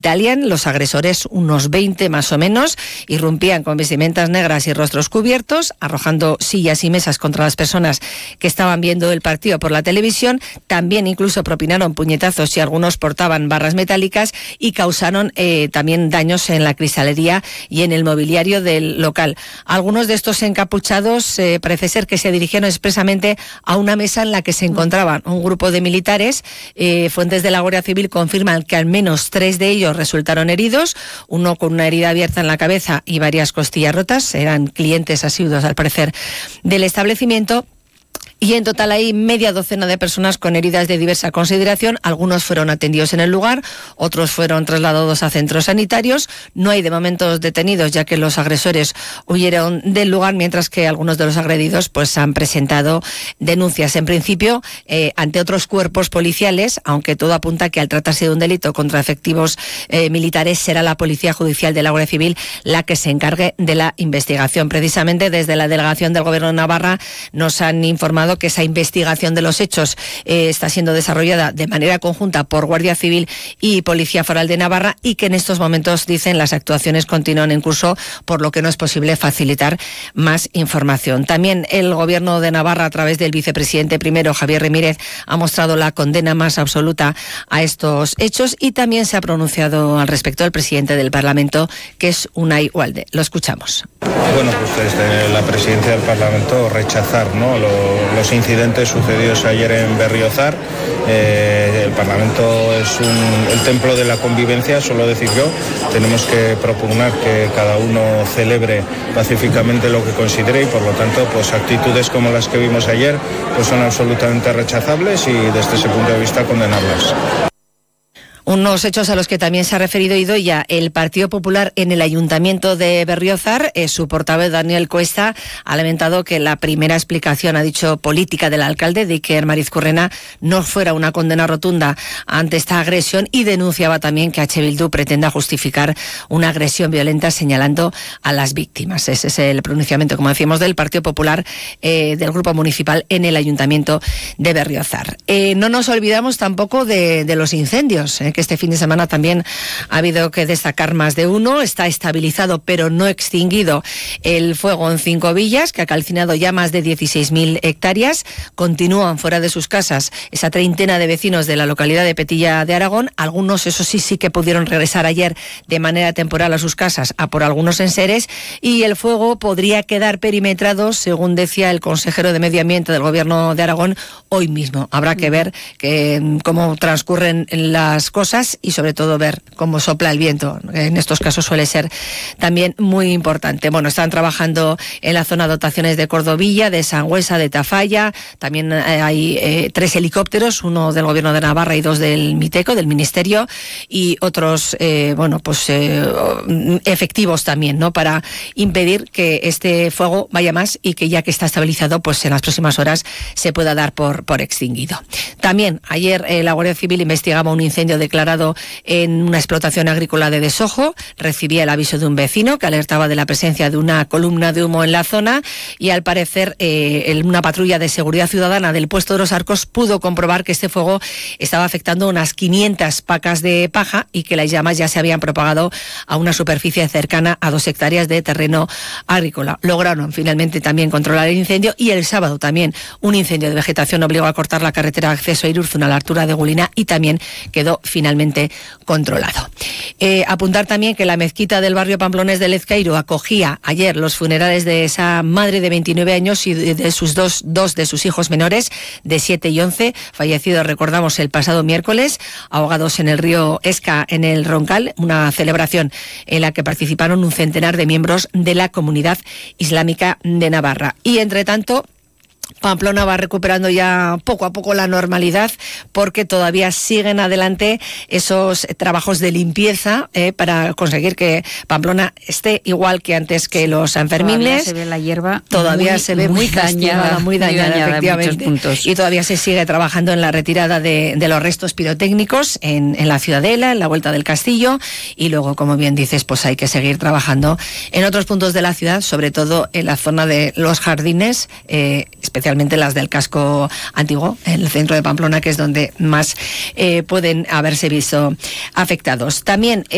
Italian, los agresores, unos 20 más o menos, irrumpían con vestimentas negras y rostros cubiertos, arrojando sillas y mesas contra las personas que estaban viendo el partido por la televisión. También incluso propinaron puñetazos y algunos portaban barras metálicas y causaron también daños en la cristalería y en el mobiliario del local. Algunos de estos encapuchados parece ser que se dirigieron expresamente a una mesa en la que se encontraban un grupo de militares. Fuentes de la Guardia Civil confirman que al menos 3 de ellos resultaron heridos, uno con una herida abierta en la cabeza y varias costillas rotas. Eran clientes asiduos, al parecer, del establecimiento. Y en total hay media docena de personas con heridas de diversa consideración. Algunos fueron atendidos en el lugar, otros fueron trasladados a centros sanitarios. No hay de momento detenidos, ya que los agresores huyeron del lugar, mientras que algunos de los agredidos pues han presentado denuncias, en principio, ante otros cuerpos policiales, aunque todo apunta que al tratarse de un delito contra efectivos militares, será la Policía Judicial de la Guardia Civil la que se encargue de la investigación. Precisamente desde la Delegación del Gobierno de Navarra nos han informado que esa investigación de los hechos está siendo desarrollada de manera conjunta por Guardia Civil y Policía Foral de Navarra, y que en estos momentos, dicen, las actuaciones continúan en curso, por lo que no es posible facilitar más información. También el Gobierno de Navarra, a través del vicepresidente primero, Javier Remírez, ha mostrado la condena más absoluta a estos hechos, y también se ha pronunciado al respecto el presidente del Parlamento, que es Unai Ugalde. Lo escuchamos. Bueno, pues desde la presidencia del Parlamento rechazar, ¿no?, los incidentes sucedidos ayer en Berriozar. El Parlamento es el templo de la convivencia, solo decir yo. Tenemos que propugnar que cada uno celebre pacíficamente lo que considere, y por lo tanto pues actitudes como las que vimos ayer pues son absolutamente rechazables y desde ese punto de vista condenables. Unos hechos a los que también se ha referido Idoia. El Partido Popular en el Ayuntamiento de Berriozar, su portavoz Daniel Cuesta ha lamentado que la primera explicación, ha dicho, política del alcalde de Iker Marizkurrena no fuera una condena rotunda ante esta agresión, y denunciaba también que H. Bildu pretenda justificar una agresión violenta señalando a las víctimas. Ese es el pronunciamiento, como decíamos, del Partido Popular del Grupo Municipal en el Ayuntamiento de Berriozar. No nos olvidamos tampoco de los incendios, que este fin de semana también ha habido que destacar más de uno. Está estabilizado pero no extinguido el fuego en 5 villas, que ha calcinado ya más de 16.000 hectáreas. Continúan fuera de sus casas esa treintena de vecinos de la localidad de Petilla de Aragón. Algunos, eso sí que pudieron regresar ayer de manera temporal a sus casas, a por algunos enseres, y el fuego podría quedar perimetrado, según decía el consejero de Medio Ambiente del Gobierno de Aragón, hoy mismo. Habrá que ver cómo transcurren las cosas y sobre todo ver cómo sopla el viento. En estos casos suele ser también muy importante. Bueno, están trabajando en la zona dotaciones de Cordovilla, de Sangüesa, de Tafalla. También hay 3 helicópteros, uno del Gobierno de Navarra y 2 del MITECO, del Ministerio, y otros efectivos también, ¿no?, para impedir que este fuego vaya más, y que ya que está estabilizado, pues en las próximas horas se pueda dar por extinguido. También ayer la Guardia Civil investigaba un incendio declarado en una explotación agrícola de Desojo. Recibía el aviso de un vecino que alertaba de la presencia de una columna de humo en la zona, y al parecer una patrulla de seguridad ciudadana del puesto de los Arcos pudo comprobar que este fuego estaba afectando unas 500 pacas de paja, y que las llamas ya se habían propagado a una superficie cercana a 2 hectáreas de terreno agrícola. Lograron finalmente también controlar el incendio, y el sábado también un incendio de vegetación obligó a cortar la carretera de acceso a Irurzun a la altura de Gulina, y también quedó finalmente controlado. Apuntar también que la mezquita del barrio pamplonés de Lezcairo acogía ayer los funerales de esa madre de 29 años y de sus dos de sus hijos menores, de 7 y 11, fallecidos, recordamos, el pasado miércoles, ahogados en el río Esca, en el Roncal, una celebración en la que participaron un centenar de miembros de la comunidad islámica de Navarra. Y entre tanto, Pamplona va recuperando ya poco a poco la normalidad, porque todavía siguen adelante esos trabajos de limpieza para conseguir que Pamplona esté igual que antes que los Sanfermines. Todavía se ve la hierba, todavía se ve muy dañada, efectivamente. Y todavía se sigue trabajando en la retirada de los restos pirotécnicos en la Ciudadela, en la Vuelta del Castillo, y luego, como bien dices, pues hay que seguir trabajando en otros puntos de la ciudad, sobre todo en la zona de los jardines, especialmente las del casco antiguo, en el centro de Pamplona, que es donde más pueden haberse visto afectados. También